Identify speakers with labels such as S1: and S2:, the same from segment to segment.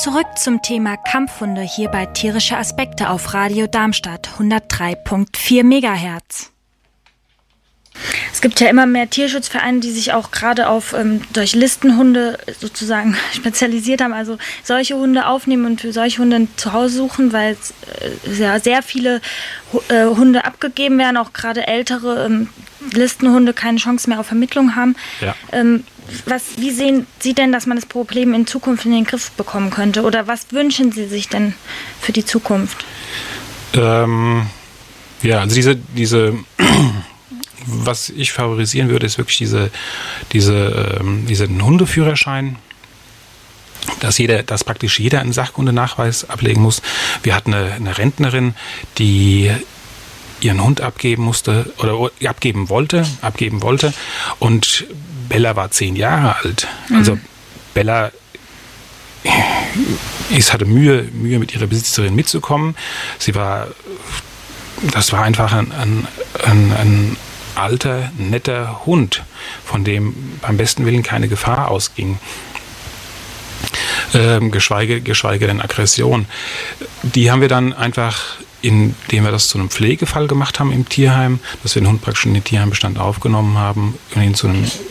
S1: Zurück zum Thema Kampfhunde hier bei Tierische Aspekte auf Radio Darmstadt 103.4 MHz. Es gibt ja immer mehr Tierschutzvereine, die sich auch gerade auf durch Listenhunde sozusagen spezialisiert haben, also solche Hunde aufnehmen und für solche Hunde zu Hause suchen, weil sehr viele Hunde abgegeben werden, auch gerade ältere Listenhunde keine Chance mehr auf Vermittlung haben. Ja. Wie sehen Sie denn, dass man das Problem in Zukunft in den Griff bekommen könnte? Oder was wünschen Sie sich denn für die Zukunft?
S2: Also diese was ich favorisieren würde, ist wirklich diesen Hundeführerschein, dass praktisch jeder einen Sachkundenachweis ablegen muss. Wir hatten eine Rentnerin, die ihren Hund abgeben wollte. Und Bella war 10 Jahre alt. Also Bella hatte Mühe mit ihrer Besitzerin mitzukommen. Das war einfach ein alter, netter Hund, von dem beim besten Willen keine Gefahr ausging. Geschweige denn Aggression. Die haben wir dann einfach, indem wir das zu einem Pflegefall gemacht haben im Tierheim, dass wir den Hund praktisch in den Tierheimbestand aufgenommen haben und ihn zu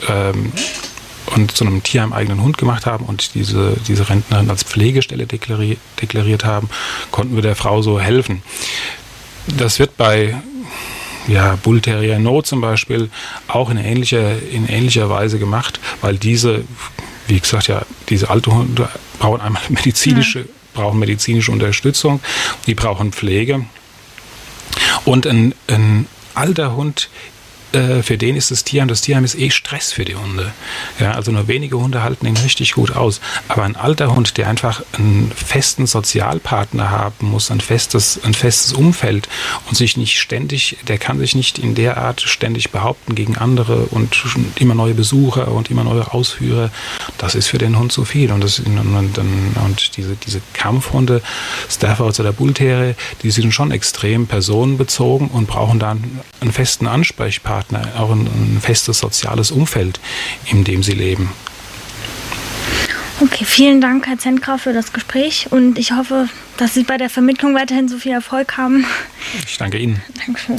S2: einem tierheimeigenen Hund gemacht haben und diese Rentnerin als Pflegestelle deklariert haben, konnten wir der Frau so helfen. Das wird bei Bull Terrier in Not zum Beispiel auch in ähnlicher Weise gemacht, weil diese alte Hunde brauchen einmal medizinische Unterstützung, die brauchen Pflege. Und ein alter Hund, für den ist das Tierheim ist Stress für die Hunde. Ja, also nur wenige Hunde halten ihn richtig gut aus. Aber ein alter Hund, der einfach einen festen Sozialpartner haben muss, ein festes Umfeld und der kann sich nicht in der Art ständig behaupten gegen andere und immer neue Besucher und immer neue Ausführer. Das ist für den Hund zu viel. Und diese Kampfhunde, Staffords oder Bull Terrier, die sind schon extrem personenbezogen und brauchen dann einen festen Ansprechpartner, auch ein festes soziales Umfeld, in dem sie leben.
S1: Okay, vielen Dank, Herr Zentgraf, für das Gespräch und ich hoffe, dass Sie bei der Vermittlung weiterhin so viel Erfolg haben.
S2: Ich danke Ihnen.
S1: Dankeschön.